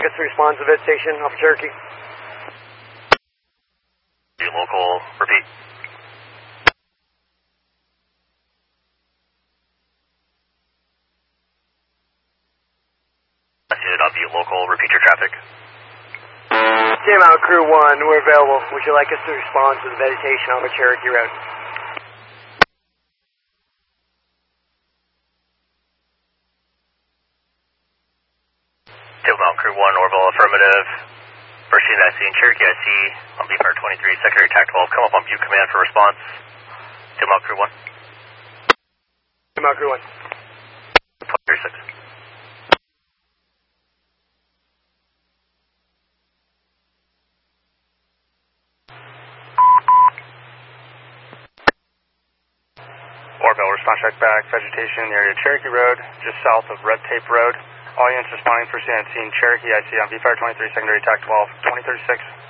like us to respond to the station off Cherokee? Local, repeat. I see it on Butte Local, repeat your traffic. Out Crew 1, we're available. Would you like us to respond to the vegetation on the Cherokee Road? Mountain Crew 1, Orville, affirmative. First unit I see in Cherokee, I see on BFAR 23, Secondary TAC 12. Come up on Butte Command for response. Mountain Crew 1. Mountain Crew 1. 236. Orville, response check back. Vegetation in the area of Cherokee Road, just south of Red Tape Road. All units responding, first unit seen Cherokee, I see on BFAR 23, Secondary TAC 12, 2036.